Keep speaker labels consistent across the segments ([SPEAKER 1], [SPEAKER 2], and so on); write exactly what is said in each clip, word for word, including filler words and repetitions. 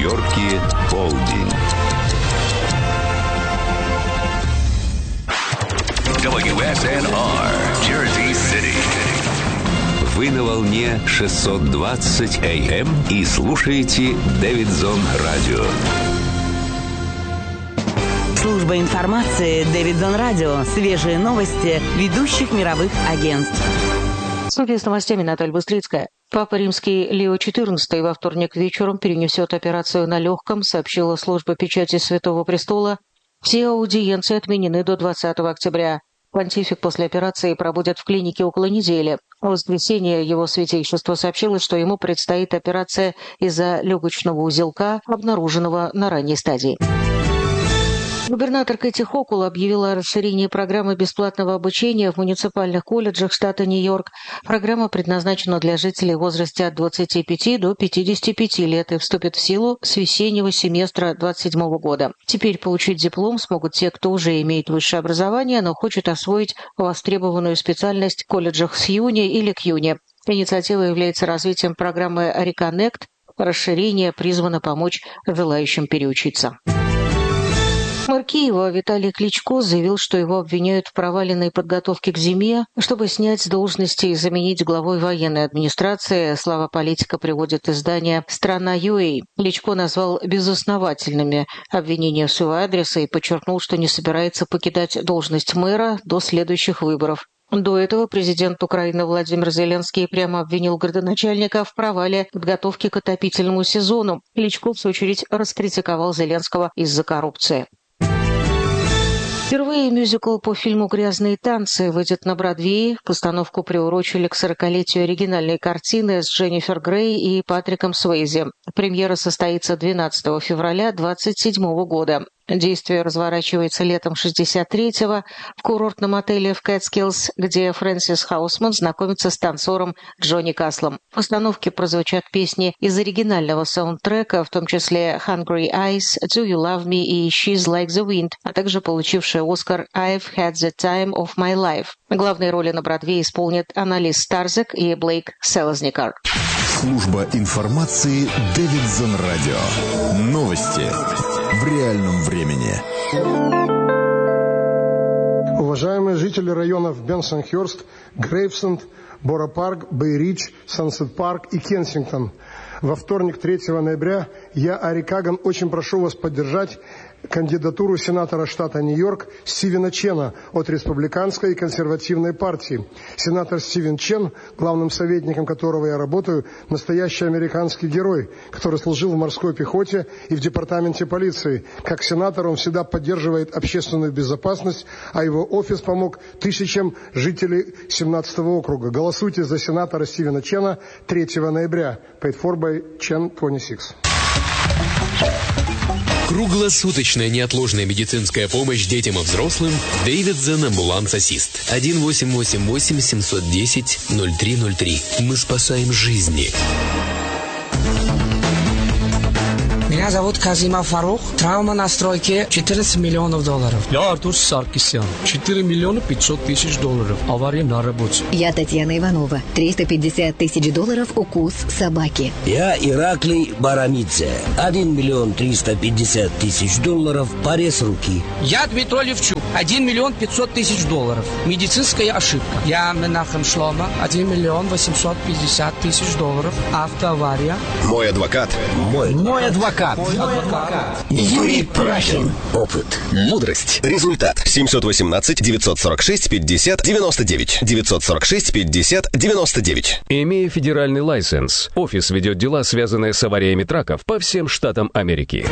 [SPEAKER 1] Нью-Йорке полдень. дабл ю эс эн ар, Jersey City. Вы на волне шестьсот двадцать эй эм и слушаете Дэвидсон Радио.
[SPEAKER 2] Служба информации Дэвидсон Радио. Свежие новости ведущих мировых агентств.
[SPEAKER 3] В студии с новостями Наталья Быстрицкая. Папа Римский Лео четырнадцатый во вторник вечером перенесет операцию на легком, сообщила служба печати Святого Престола. Все аудиенции отменены до двадцатого октября. Понтифик после операции проводят в клинике около недели. В воскресенье его святейшество сообщило, что ему предстоит операция из-за легочного узелка, обнаруженного на ранней стадии. Губернатор Кэти Хокул объявила о расширении программы бесплатного обучения в муниципальных колледжах штата Нью-Йорк. Программа предназначена для жителей в возрасте от двадцати пяти до пятидесяти пяти лет и вступит в силу с весеннего семестра две тысячи двадцать седьмого года. Теперь получить диплом смогут те, кто уже имеет высшее образование, но хочет освоить востребованную специальность в колледжах Сьюни или Кьюни. Инициатива является развитием программы Reconnect. Расширение призвано помочь желающим переучиться. Мэр Киева Виталий Кличко заявил, что его обвиняют в проваленной подготовке к зиме, чтобы снять с должности и заменить главой военной администрации. Слова политика приводит издание «Страна.ua». Кличко назвал безосновательными обвинения в свой адрес и подчеркнул, что не собирается покидать должность мэра до следующих выборов. До этого президент Украины Владимир Зеленский прямо обвинил градоначальника в провале подготовки к отопительному сезону. Кличко, в свою очередь, раскритиковал Зеленского из-за коррупции. Впервые мюзикл по фильму «Грязные танцы» выйдет на Бродвее. Постановку приурочили к сорокалетию оригинальной картины с Дженнифер Грей и Патриком Суэйзи. Премьера состоится двенадцатого февраля две тысячи двадцать седьмого года. Действие разворачивается летом шестьдесят третьего в курортном отеле в Кэтскиллс, где Фрэнсис Хаусман знакомится с танцором Джонни Каслом. В постановке прозвучат песни из оригинального саундтрека, в том числе «Hungry Eyes», «Do You Love Me» и «She's Like the Wind», а также получившая «Оскар» «I've Had the Time of My Life». Главные роли на Бродвее исполнят Анналис Старзек и Блейк Селезникар.
[SPEAKER 4] Служба информации Дэвидсон Радио. Новости в реальном времени.
[SPEAKER 5] Уважаемые жители районов Бенсон-Хёрст, Грейвсенд, Бора-Парк, Бэй-Ридж, Сансет-Парк и Кенсингтон. Во вторник, третьего ноября, я, Ари Каган, очень прошу вас поддержать кандидатуру сенатора штата Нью-Йорк Стивена Чена от республиканской и консервативной партии. Сенатор Стивен Чен, главным советником которого я работаю, настоящий американский герой, который служил в морской пехоте и в департаменте полиции. Как сенатор он всегда поддерживает общественную безопасность, а его офис помог тысячам жителей семнадцатого округа. Голосуйте за сенатора Стивена Чена третьего ноября. Paid for by Chen двадцать шесть.
[SPEAKER 6] Круглосуточная неотложная медицинская помощь детям и взрослым. Дэвидсон Амбуланс Ассист. один восемь восемь восемь семь один ноль ноль три ноль три. Мы спасаем жизни.
[SPEAKER 7] Меня зовут Казимов Фарух. Травма на стройке четырнадцать миллионов долларов.
[SPEAKER 8] Я Артур Саркисян. четыре миллиона пятьсот тысяч долларов. Авария на работе.
[SPEAKER 9] Я Татьяна Иванова. триста пятьдесят тысяч долларов укус собаки.
[SPEAKER 10] Я Ираклий Барамидзе. один миллион триста пятьдесят тысяч долларов. Порез руки.
[SPEAKER 7] Я Дмитрий Левчук. один миллион пятьсот тысяч долларов. Медицинская ошибка. Я Менахем Шлома. один миллион восемьсот пятьдесят тысяч долларов. Автоавария.
[SPEAKER 11] Мой адвокат.
[SPEAKER 10] Мой,
[SPEAKER 7] Мой адвокат.
[SPEAKER 10] Юрий Прахин. Опыт.
[SPEAKER 11] Мудрость. Результат. семьсот восемнадцать девятьсот сорок шесть пятьдесят девяносто девять. девятьсот сорок шесть пятьдесят девяносто девять.
[SPEAKER 12] Имея федеральный лайсенс, офис ведет дела, связанные с авариями траков по всем штатам Америки.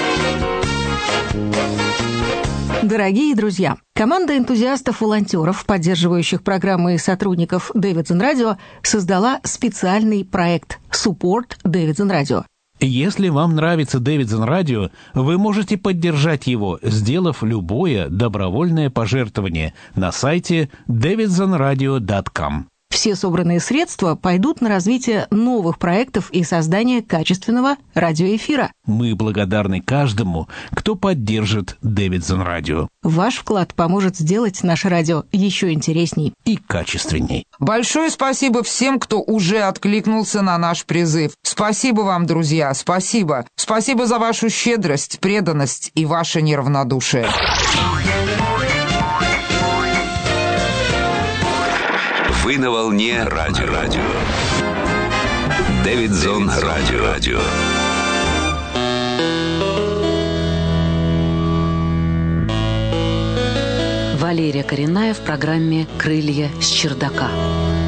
[SPEAKER 3] Дорогие друзья, команда энтузиастов-волонтеров, поддерживающих программы и сотрудников Дэвидсон Радио, создала специальный проект «Support Дэвидсон Радио».
[SPEAKER 13] Если вам нравится Дэвидсон Радио, вы можете поддержать его, сделав любое добровольное пожертвование на сайте дэвидсон радио точка ком.
[SPEAKER 14] Все собранные средства пойдут на развитие новых проектов и создание качественного радиоэфира.
[SPEAKER 13] Мы благодарны каждому, кто поддержит Дэвидсон Радио.
[SPEAKER 14] Ваш вклад поможет сделать наше радио еще интересней
[SPEAKER 13] и качественней.
[SPEAKER 15] Большое спасибо всем, кто уже откликнулся на наш призыв. Спасибо вам, друзья, спасибо. Спасибо за вашу щедрость, преданность и ваше неравнодушие.
[SPEAKER 1] Вы на волне радио. радио. Дэвидсон Радио. радио.
[SPEAKER 2] Валерия Коренная в программе «Крылья с чердака».